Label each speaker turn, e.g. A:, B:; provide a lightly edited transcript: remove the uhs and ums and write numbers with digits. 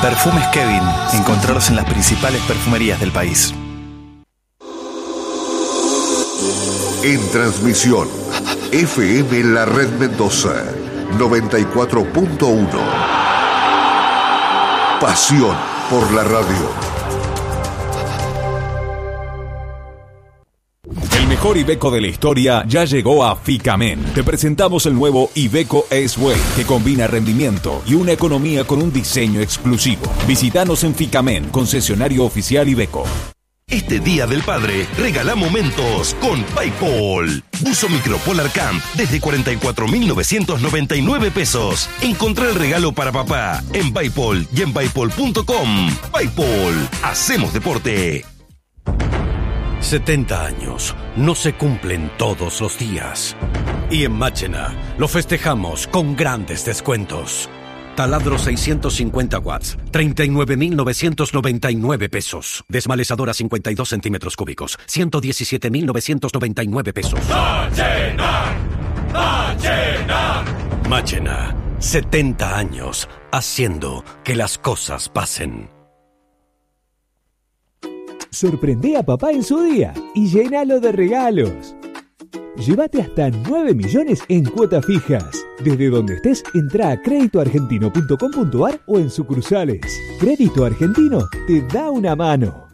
A: Perfumes Kevin. Encontrarlos en las principales perfumerías del país.
B: En transmisión, FM La Red Mendoza, 94.1. Pasión por la radio.
C: El mejor Iveco de la historia ya llegó a Ficamen. Te presentamos el nuevo Iveco S-Way, que combina rendimiento y una economía con un diseño exclusivo. Visítanos en Ficamen, concesionario oficial Iveco.
D: Este Día del Padre, regala momentos con PayPal. Buzo Micropolar Camp desde 44.999 pesos. Encontrá el regalo para papá en PayPal y en paypal.com. PayPal, hacemos deporte.
E: 70 años no se cumplen todos los días. Y en Máchena lo festejamos con grandes descuentos. Taladro 650 watts, 39.999 pesos. Desmalezadora 52 centímetros cúbicos, 117.999 pesos.
F: ¡Máchena! ¡Máchena!
E: Máchena, 70 años haciendo que las cosas pasen.
G: Sorprende a papá en su día y llénalo de regalos. Llévate hasta 9 millones en cuotas fijas. Desde donde estés, entra a créditoargentino.com.ar o en sucursales. Crédito Argentino te da una mano.